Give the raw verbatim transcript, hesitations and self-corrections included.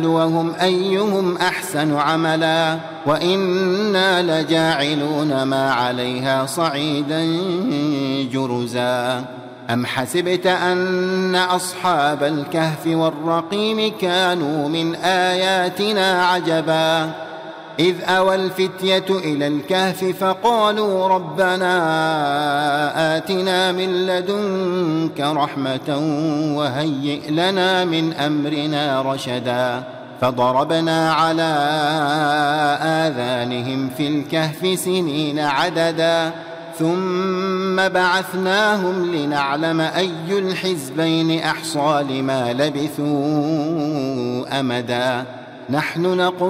وهم أيهم أحسن عملا وإنا لجاعلون ما عليها صعيدا جرزا. أم حسبت أن أصحاب الكهف والرقيم كانوا من آياتنا عجبا إذ أوى الفتية إلى الكهف فقالوا ربنا آتنا من لدنك رحمة وهيئ لنا من أمرنا رشدا فضربنا على آذانهم في الكهف سنين عددا ثم بعثناهم لنعلم أي الحزبين أحصى لما لبثوا أمدا. نحن نقول